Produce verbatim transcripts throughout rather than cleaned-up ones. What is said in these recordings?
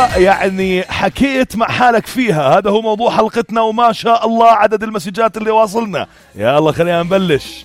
ويعني حكيت مع حالك فيها. هذا هو موضوع حلقتنا، وما شاء الله عدد المسجات اللي واصلنا. يلا خلينا نبلش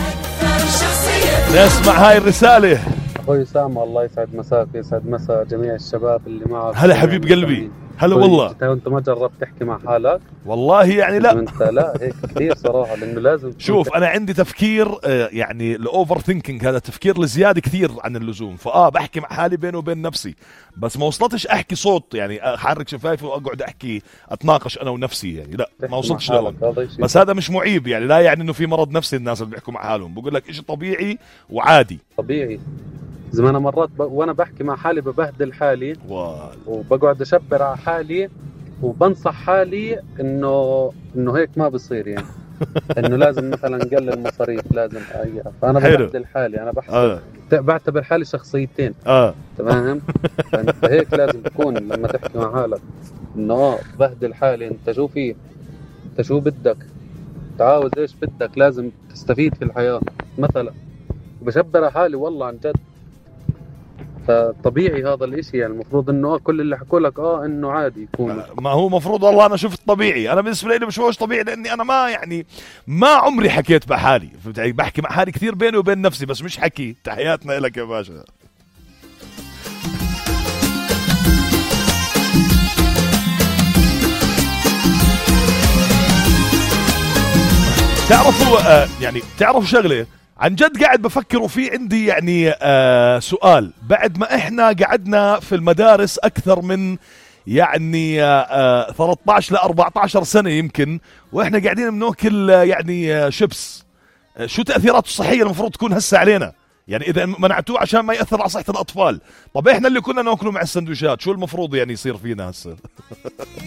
نسمع هاي الرسالة. أخوي سامة الله يسعد مساك، يسعد مساء جميع الشباب اللي معك. هلا حبيب قلبي، هلا والله. انت ما جربت تحكي مع حالك؟ والله يعني لا انت لا هيك كثير صراحه، لانه لازم شوف انا عندي تفكير يعني الاوفر ثينكينج، هذا تفكير الزياده كثير عن اللزوم. فاه بحكي مع حالي بيني وبين نفسي، بس ما وصلتش احكي صوت يعني احرك شفايفي واقعد احكي اتناقش انا ونفسي يعني، لا ما وصلتش لهون. بس هذا مش معيب يعني، لا يعني انه في مرض نفسي الناس اللي بيحكوا مع حالهم. بقول لك شيء طبيعي وعادي. طبيعي. زي ما انا مرات ب... وانا بحكي مع حالي ببهدل حالي و... وبقعد اشبر على حالي وبنصح حالي انه انه هيك ما بصير يعني انه لازم مثلا نقلل مصاريف، لازم اي. فانا ببهدل حالي، انا بحسب آه. بعتبر حالي شخصيتين. اه تمام. فانت هيك لازم تكون لما تحكي مع حالك انه اه بهدل حالي، انت شو في، انت شو بدك، تعاوز ايش بدك، لازم تستفيد في الحياة مثلا. بشبر حالي والله عن جد. فطبيعي هذا الاشي يعني، المفروض انه كل اللي حكوا لك اه انه عادي يكون. ما هو مفروض والله انا شفت طبيعي. انا بالنسبه لي مش هوش طبيعي، لاني انا ما يعني ما عمري حكيت مع حالي، بحكي مع حالي كثير بيني وبين نفسي، بس مش حكي. تحياتنا لك يا باشا. تعرفوا آه يعني تعرفوا شغله عن جد قاعد بفكر، وفي عندي يعني آه سؤال. بعد ما احنا قعدنا في المدارس اكثر من يعني آه ثلاثة عشر ل أربعة عشر سنة يمكن، واحنا قاعدين بناكل آه يعني آه شيبس، آه شو تأثيراته الصحية المفروض تكون هسه علينا؟ يعني اذا منعتوه عشان ما يأثر على صحة الاطفال، طب احنا اللي كنا ناكله مع السندويشات شو المفروض يعني يصير فينا هسه؟